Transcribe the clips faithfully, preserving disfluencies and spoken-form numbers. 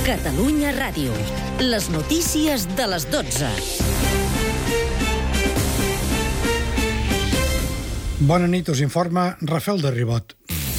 Catalunya Ràdio. Les notícies de les dotze. Bona nit, us informa Rafael de Ribot.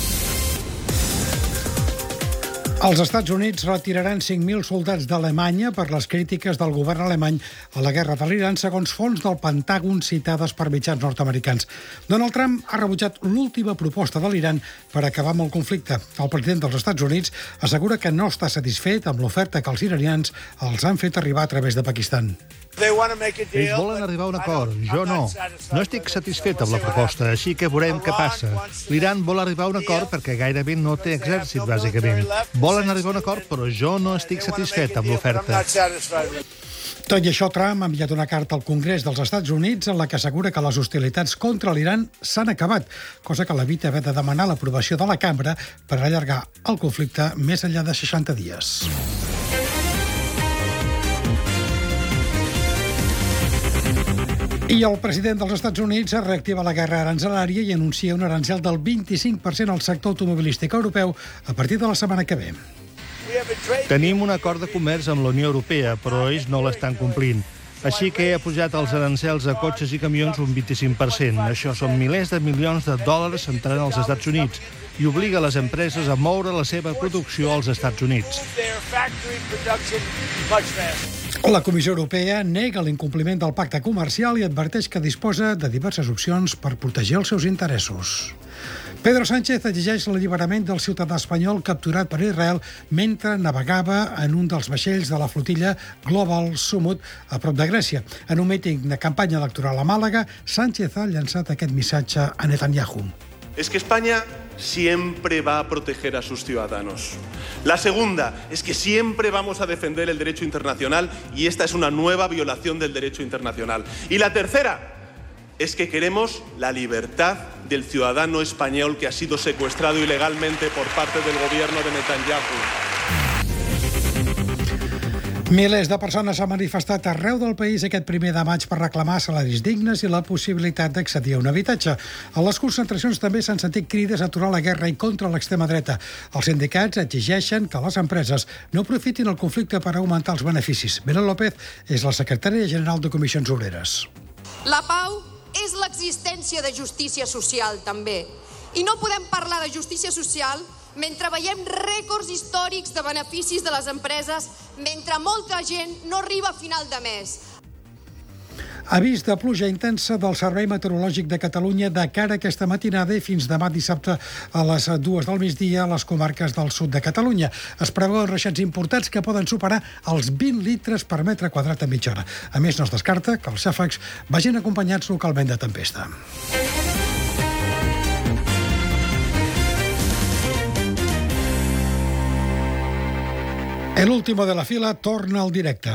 Els Estats Units retiraran cinc mil soldats d'Alemanya per les crítiques del govern alemany a la guerra de l'Iran, segons fonts del Pentàgon citades per mitjans nord-americans. Donald Trump ha rebutjat l'última proposta de l'Iran per acabar amb el conflicte. El president dels Estats Units assegura que no està satisfet amb l'oferta que els iranians els han fet arribar a través de Pakistan. Ells volen arribar a un acord, jo no. No estic satisfet amb la proposta, així que veurem què passa. L'Iran vol arribar a un acord perquè gairebé no té exèrcit, bàsicament. Volen arribar a un acord, però jo no estic satisfet amb l'oferta. Tot i això, Trump ha enviat una carta al Congrés dels Estats Units en la que assegura que les hostilitats contra l'Iran s'han acabat, cosa que l'evita haver de demanar l'aprovació de la cambra per allargar el conflicte més enllà de seixanta dies. I el president dels Estats Units reactiva la guerra aranzelària i anuncia un arancel del vint-i-cinc per cent al sector automobilístic europeu a partir de la setmana que ve. Tenim un acord de comerç amb la Unió Europea, però ells no l'estan complint. Així que ha pujat els arancels a cotxes i camions un vint-i-cinc per cent. Això són milers de milions de dòlars entrant als Estats Units i obliga les empreses a moure la seva producció als Estats Units. La Comissió Europea nega l'incompliment del pacte comercial i adverteix que disposa de diverses opcions per protegir els seus interessos. Pedro Sánchez exigeix l'alliberament del ciutadà espanyol capturat per Israel mentre navegava en un dels vaixells de la flotilla Global Summit a prop de Grècia. En un míting de campanya electoral a Màlaga, Sánchez ha llançat aquest missatge a Netanyahu. Es que España siempre va a proteger a sus ciudadanos. La segunda es que siempre vamos a defender el derecho internacional y esta es una nueva violación del derecho internacional. Y la tercera es que queremos la libertad del ciudadano español que ha sido secuestrado ilegalmente por parte del gobierno de Netanyahu. Milers de persones s'han manifestat arreu del país aquest primer de maig per reclamar salaris dignes i la possibilitat d'accedir a un habitatge. A les concentracions també s'han sentit crides a aturar la guerra i contra l'extrema dreta. Els sindicats exigeixen que les empreses no aprofitin el conflicte per augmentar els beneficis. Belén López és la secretària general de Comissions Obreres. La pau és l'existència de justícia social, també. I no podem parlar de justícia social mentre veiem rècords històrics de beneficis de les empreses, mentre molta gent no arriba a final de mes. Avís de pluja intensa del Servei Meteorològic de Catalunya de cara a aquesta matinada i fins demà dissabte a les dues del migdia a les comarques del sud de Catalunya. Es preveuen ruixats importants que poden superar els vint litres per metre quadrat a mitja hora. A més, no es descarta que els xàfecs vagin acompanyats localment de tempesta. El último de la fila torna al directe.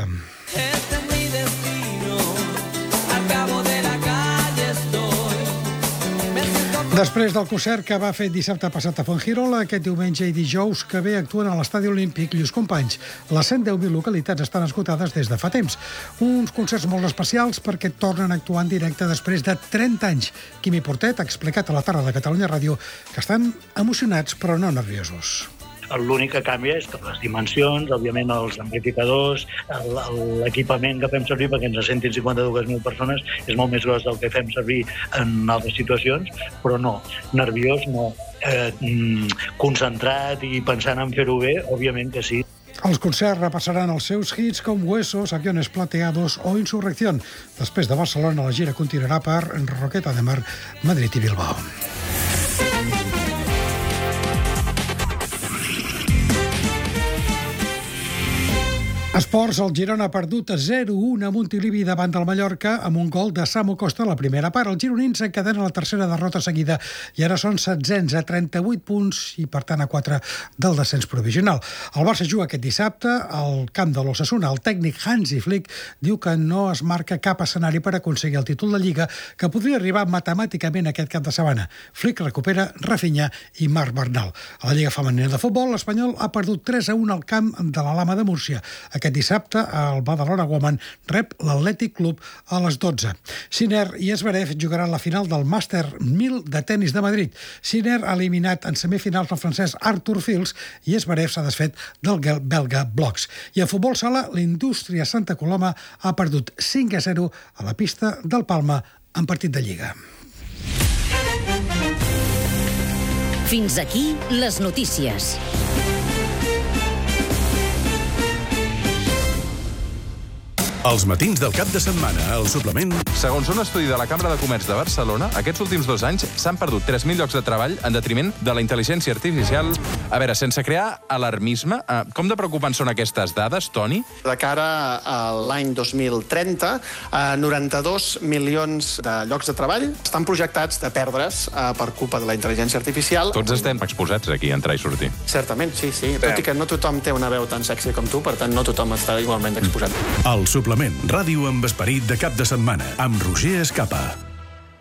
Després del concert que va fer dissabte passat a Fuengirola, aquest diumenge i dijous que ve actuen a l'Estadi Olímpic Lluís Companys. Les cent deu mil localitats estan esgotades des de fa temps. Uns concerts molt especials perquè tornen a actuar en directe després de trenta anys. Quimi Portet ha explicat a la tarda de Catalunya Ràdio que estan emocionats però no nerviosos. L'únic que canvia és que les dimensions, òbviament els amplificadors, l'equipament que fem servir perquè ens sentin cinquanta-dues mil persones és molt més gros del que fem servir en altres situacions, però no, nerviós no, eh, concentrat i pensant en fer-ho bé, òbviament que sí. Els concerts repassaran els seus hits com Huesos, Aviones Plateados o Insurrección. Després de Barcelona, la gira continuarà per Roqueta de Mar, Madrid i Bilbao. Esports, el Girona ha perdut a zero a un a Montilivi davant del Mallorca amb un gol de Samu Costa a la primera part. Els gironins s'encadenen la tercera derrota seguida i ara són setzens a trenta-vuit punts i per tant a quatre del descens provisional. El Barça juga aquest dissabte al camp de l'Osasuna. El tècnic Hansi Flick diu que no es marca cap escenari per aconseguir el títol de Lliga que podria arribar matemàticament aquest cap de setmana. Flick recupera Rafinha i Marc Bernal. A la Lliga Femenina de Futbol, l'Espanyol ha perdut tres a un al camp de la Lama de Múrcia. Aquest Aquest dissabte el Badalona Woman rep l'Atlètic Club a les dotze. Sinner i Zverev jugaran la final del Màster mil de tennis de Madrid. Sinner ha eliminat en semifinals el francès Arthur Fils i Zverev s'ha desfet del belga Blocs. I a futbol sala, l'Indústria Santa Coloma ha perdut cinc a zero a la pista del Palma en partit de Lliga. Fins aquí les notícies. Els matins del cap de setmana, al suplement... Segons un estudi de la Cambra de Comerç de Barcelona, aquests últims dos anys s'han perdut tres mil llocs de treball en detriment de la intel·ligència artificial. A veure, sense crear alarmisme, com de preocupants són aquestes dades, Toni? De cara a l'any dos mil trenta, noranta-dos milions de llocs de treball estan projectats de perdre's per culpa de la intel·ligència artificial. Tots estem exposats aquí, entrar i sortir. Certament, sí, sí. Tot i que no tothom té una veu tan sexy com tu, per tant, no tothom està igualment exposat. El suplement, ràdio amb esperit de cap de setmana, amb Roger Escapa.